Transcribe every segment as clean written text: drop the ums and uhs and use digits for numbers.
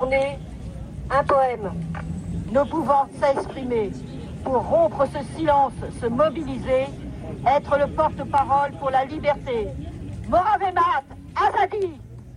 journée, un poème. Nous pouvons s'exprimer pour rompre ce silence, se mobiliser, être le porte-parole pour la liberté. Moravemat, Azadi!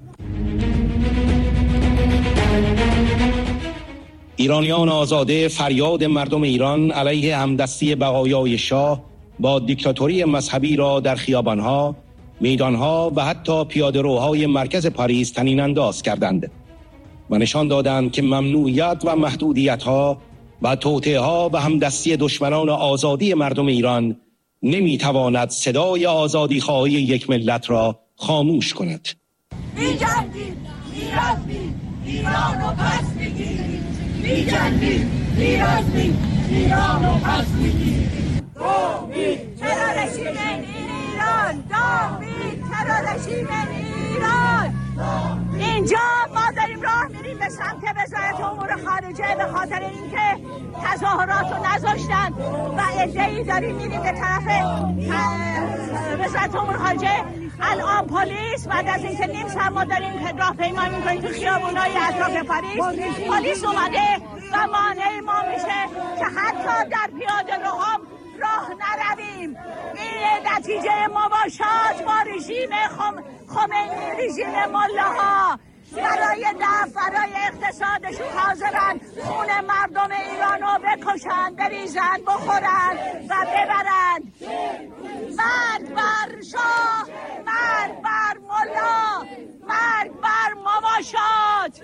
ایرانیان آزاده فریاد مردم ایران علیه همدستی بقایای شاه با دیکتاتوری مذهبی را در خیابانها، میدانها و حتی پیاده‌روهای مرکز پاریس طنین انداز کردند و نشان دادند که ممنوعیت و محدودیت‌ها و توطئه‌ها و همدستی دشمنان آزادی مردم ایران نمی‌تواند صدای آزادی خواهی یک ملت را خاموش کند. می‌جنگیم، می‌رزمیم، ایران رو پس می‌گیریم. می‌جنگیم، می‌رزمیم، ایران رو پس می‌گیریم. چرا رژیم ایران؟ داوید چرا رژیم ایران؟ اینجا ما داریم راه میریم به سمت وزارت امور خارجه به خاطر اینکه تظاهرات رو نذاشتن و عده‌ای داریم میریم به طرف وزارت امور خارجه. الان پلیس بعد از اینکه نیم ساعت ما داریم راهپیمایی میکنیم تو خیابونای اطراف پاریس، پلیس اومده و مانع ما میشه که حتی در پیاده‌روها راه نرویم. این نتیجه مباشات با رژیم خمینی، رژیم ملاها برای دفع برای اقتصادشون حاضرن خون مردم ایران رو بکشن، بریزن، بخورن و ببرن. مرگ بر شاه، مرگ بر ملا، مرگ بر مباشات،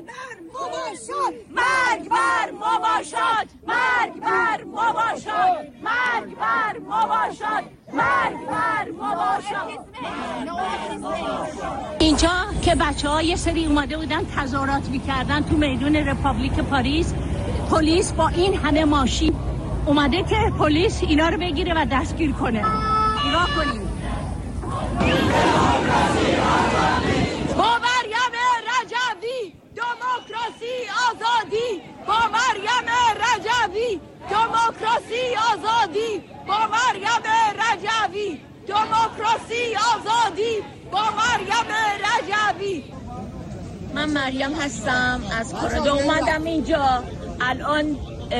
مرگ بر مباشات، مرگ بر مباشات، مرگ بر مباشات، مرگ بر مباشات. اینجا که بچه‌ها یه سری اومده بودن تظاهرات می‌کردن تو میدون رپابلیک پاریس، پلیس با این همه ماشین اومده که پلیس اینا رو بگیره و دستگیر کنه. نگاه کنید. با مریم رجوی دموکراسی آزادی، با مریم رجوی دموکراسی آزادی، با مریم رجوی دموکراسی آزادی، با مریم رجوی. من مریم هستم از کانادا اومدم اینجا. الان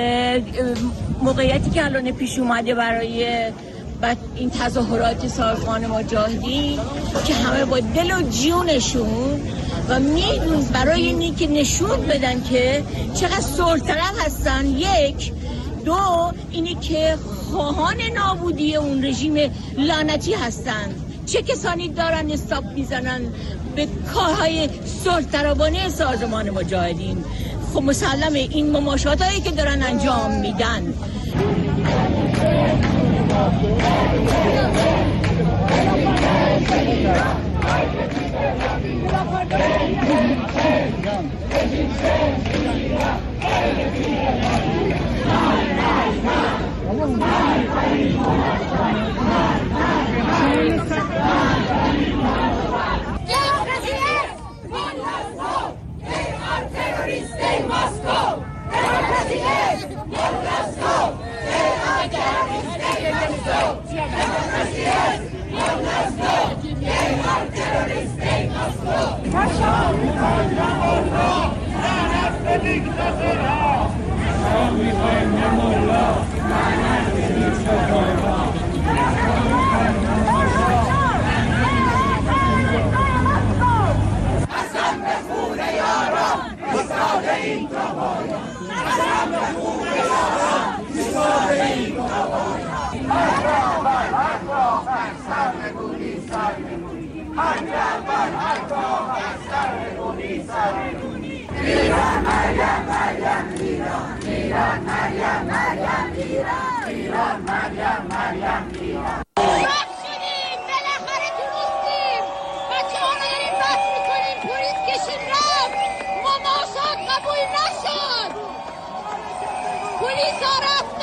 موقعیتی که الان پیش اومده برای این تظاهرات سازمان مجاهدین که همه با دل و جونشون و میدون برای اینی که نشون بدن که چقدر صلح‌طلب هستن. یک، دو، اینی که خواهان نابودی اون رژیم لعنتی هستن. چه کسانی دارن استاپ میزنن به کارهای صلح‌طلبانه سازمان مجاهدین؟ خب مسلمه این مماشات هایی که دارن انجام میدن. پلیس ها رفت